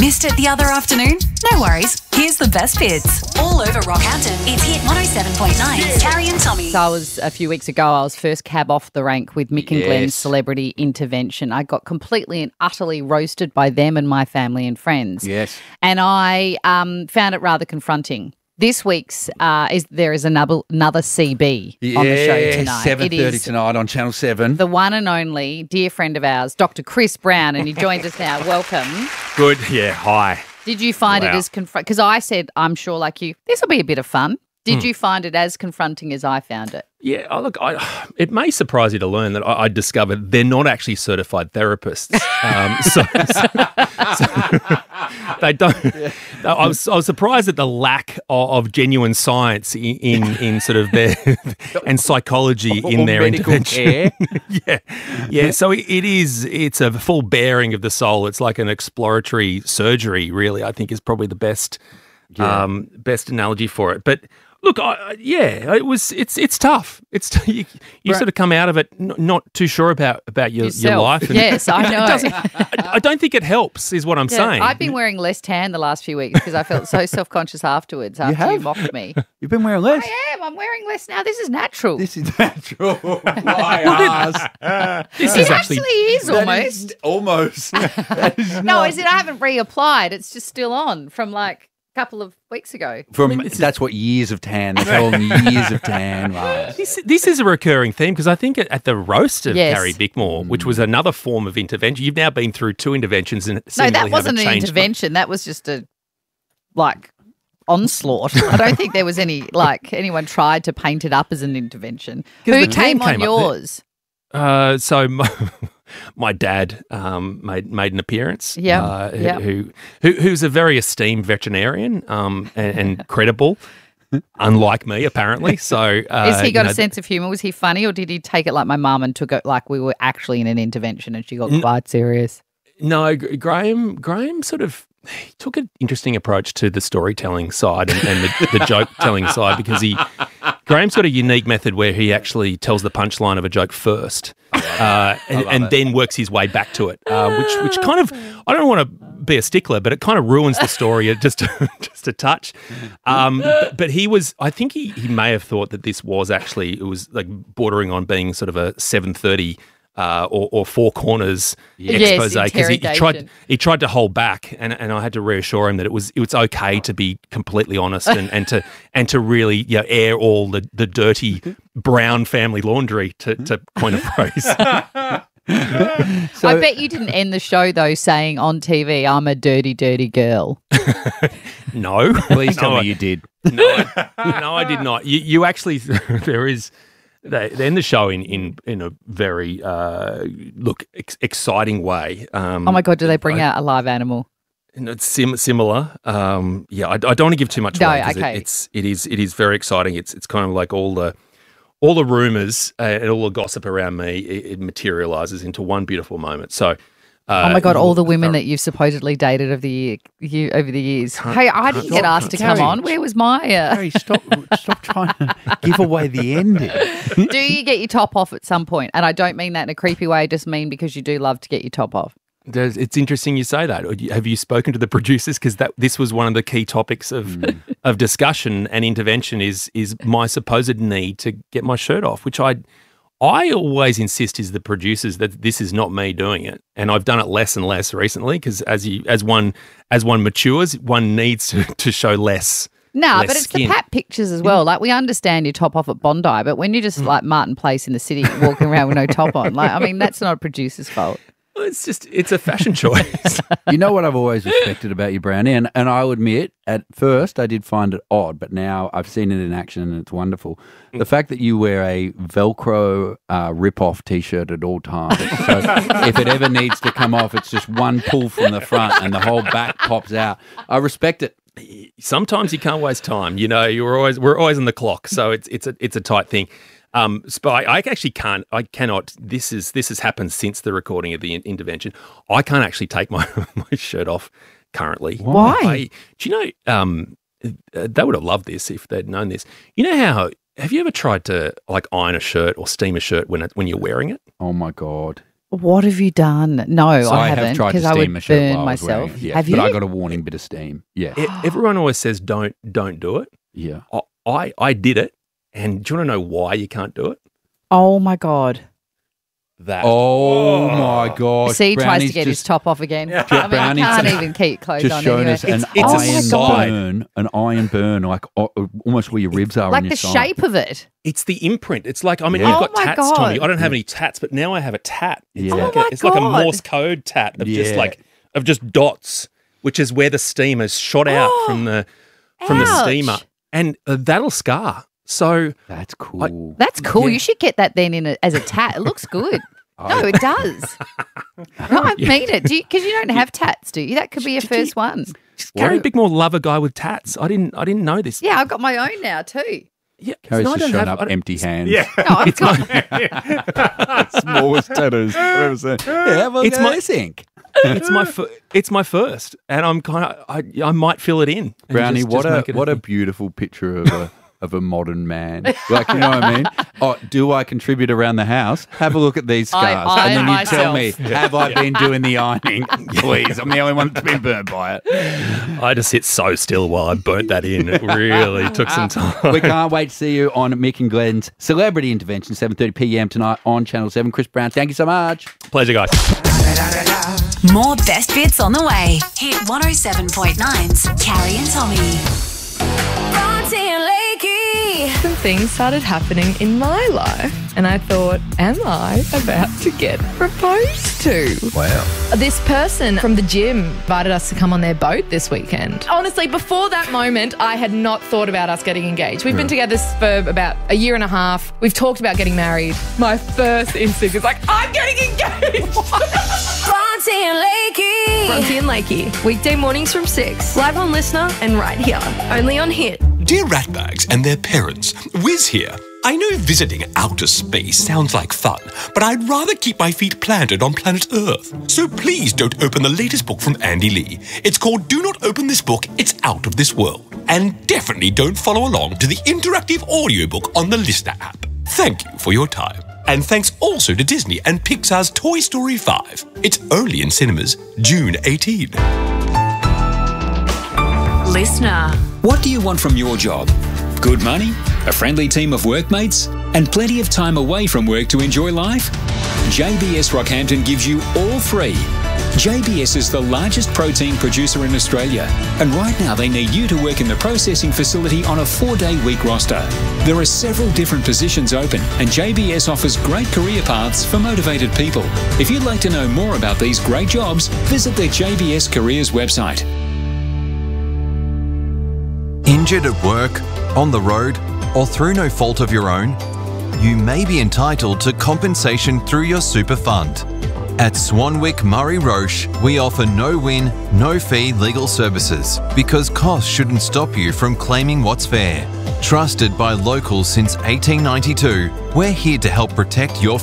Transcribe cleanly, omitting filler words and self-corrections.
Missed it the other afternoon? No worries. Here's the best bits. All over Rockhampton, it's Hit 107.9. Carrie and Tommy. So a few weeks ago, I was first cab off the rank with Mick and Glenn's Celebrity Intervention. I got completely and utterly roasted by them and my family and friends. Yes. And I found it rather confronting. This week's there is another CB on the show tonight. 7:30 tonight on Channel 7. The one and only dear friend of ours, Dr. Chris Brown, and he joined us now. Welcome. Good, yeah, hi. Did you find it as confronting? Because I said, I'm sure like you, this will be a bit of fun. Did you find it as confronting as I found it? Yeah, look, it may surprise you to learn that I discovered they're not actually certified therapists. So they don't. Yeah. I was surprised at the lack of genuine science in sort of their and psychology in their intervention. Yeah. So it's a full bearing of the soul. It's like an exploratory surgery. Really, I think is probably the best analogy for it. But look, it's tough. You sort of come out of it not too sure about your life. Yes, I know. I don't think it helps, is what I'm saying. I've been wearing less tan the last few weeks because I felt so self-conscious afterwards after you mocked me. You've been wearing less? I am. I'm wearing less now. This is natural. This is natural. My ass. This actually is almost. Almost. No, I haven't reapplied. It's just still on from like couple of weeks ago. That's what years of tan. That's how years of tan was. This is a recurring theme because I think at the roast of Carrie Bickmore, which was another form of intervention, you've now been through 2 interventions and that wasn't an intervention. That was just a onslaught. I don't think there was anyone tried to paint it up as an intervention. Who came on yours? My dad made an appearance. Who's a very esteemed veterinarian and credible, unlike me apparently. So has he got a sense of humour? Was he funny, or did he take it like my mum and took it like we were actually in an intervention and she got quite serious? No, Graham sort of took an interesting approach to the storytelling side and the joke telling side because Graham's got a unique method where he actually tells the punchline of a joke first and then works his way back to it, which kind of, I don't want to be a stickler, but it kind of ruins the story just a touch. But I think he may have thought that this was actually, it was like bordering on being sort of a 7:30 or Four Corners expose because he tried to hold back, and I had to reassure him that it was okay to be completely honest and to really air all the dirty brown family laundry to coin a phrase. I bet you didn't end the show though saying on TV, "I'm a dirty, dirty girl." No, please tell me you did. No, I did not. You actually there is. They end the show in a very exciting way. Oh my God! Do they bring out a live animal? It's similar. I don't want to give too much away. Okay. It is very exciting. It's kind of like all the rumours and all the gossip around me. It materialises into one beautiful moment. So. Oh my God! All the women that you've supposedly dated over the years. Hey, I didn't get asked to come on. Where was my? Harry, stop trying to give away the ending. Do you get your top off at some point? And I don't mean that in a creepy way. I just mean because you do love to get your top off. It's interesting you say that. Have you spoken to the producers? Because this was one of the key topics of discussion and intervention. Is my supposed need to get my shirt off, which I always insist is the producers that this is not me doing it, and I've done it less and less recently because as one matures, one needs to show less. But it's skin. the pat pictures as well. Like we understand your top off at Bondi, but when you're just like Martin Place in the city walking around with no top on, that's not a producer's fault. Well, it's a fashion choice. You know what I've always respected about you, Brownie, and I'll admit, at first I did find it odd, but now I've seen it in action and it's wonderful. The fact that you wear a Velcro rip-off T-shirt at all times. So if it ever needs to come off, it's just one pull from the front and the whole back pops out. I respect it. Sometimes you can't waste time. We're always on the clock, so it's a tight thing. But I actually can't. I cannot. This has happened since the recording of the intervention. I can't actually take my shirt off currently. Why? Do you know? They would have loved this if they'd known this. You know how? Have you ever tried to iron a shirt or steam a shirt when you're wearing it? Oh my God. What have you done? No, So I have haven't, tried to because I steam would my shirt burn while I was myself. wearing it. Yeah, Have you? But I got a warning bit of steam. Yeah. Everyone always says don't do it. Yeah. I did it, and do you want to know why you can't do it? Oh my God. That. Oh my gosh. See, he tries to Brownie's get his just- top off again. I mean, Brownie's I can't just- even keep clothes Just on showing anyway. us an It's a iron side. burn, like almost where your ribs are. Like on your the side. shape of it. It's the imprint. It's like, I mean, Yeah. you've Oh got my tats, God. Tommy. I don't have any tats, but now I have a tat. It's, Yeah. like, Oh my it's like a God. Morse code tat of Yeah. just dots, which is where the steam has shot out from the Ouch. steamer, and that'll scar. So That's cool. That's cool. Yeah. You should get that then as a tat. It looks good. No, it does. No, I mean it. Because you don't have tats, do you? That could be your first one. Gary Bickmore love a guy with tats. I didn't know this. Yeah, I've got my own now too. Yeah, Carrie's no, I just don't showing have- up I don't- empty hands. Yeah. No, I've got. Smallest tattoos I've ever seen. Yeah, have a It's look at my- this ink. it's my first, and I'm kind of I might fill it in. and Brownie, just what make it a thing. beautiful picture of a modern man. Like, you know what I mean? Oh, do I contribute around the house? Have a look at these scars. I and then you myself. tell me, have I been doing the ironing? Please, I'm the only one that's been burnt by it. I just sit so still while I burnt that in. It really took some time. We can't wait to see you on Mick and Glenn's Celebrity Intervention, 7:30 p.m. tonight on Channel 7. Chris Brown, thank you so much. Pleasure, guys. More best bits on the way. Hit 107.9's Carrie and Tommy. Some things started happening in my life, and I thought, am I about to get proposed to? Wow. This person from the gym invited us to come on their boat this weekend. Honestly, before that moment, I had not thought about us getting engaged. We've been together for about a year and a half. We've talked about getting married. My first instinct is like, I'm getting engaged. Bronte and Lakey. Weekday mornings from 6. Live on Listener and right here. Only on Hit. Dear ratbags and their parents, Wiz here. I know visiting outer space sounds like fun, but I'd rather keep my feet planted on planet Earth. So please don't open the latest book from Andy Lee. It's called Do Not Open This Book, It's Out of This World. And definitely don't follow along to the interactive audiobook on the Listener app. Thank you for your time. And thanks also to Disney and Pixar's Toy Story 5. It's only in cinemas June 18. Listener. What do you want from your job? Good money, a friendly team of workmates, and plenty of time away from work to enjoy life? JBS Rockhampton gives you all three. JBS is the largest protein producer in Australia, and right now they need you to work in the processing facility on a 4-day week roster. There are several different positions open, and JBS offers great career paths for motivated people. If you'd like to know more about these great jobs, visit the JBS Careers website. Injured at work, on the road, or through no fault of your own? You may be entitled to compensation through your super fund. At Swanwick Murray Roche, we offer no-win, no-fee legal services because costs shouldn't stop you from claiming what's fair. Trusted by locals since 1892, we're here to help protect your